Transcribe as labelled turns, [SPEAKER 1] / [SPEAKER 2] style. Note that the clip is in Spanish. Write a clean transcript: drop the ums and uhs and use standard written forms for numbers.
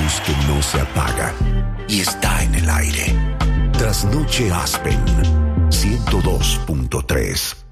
[SPEAKER 1] luz que no se apaga y está en el aire. Trasnoche Aspen 102.3.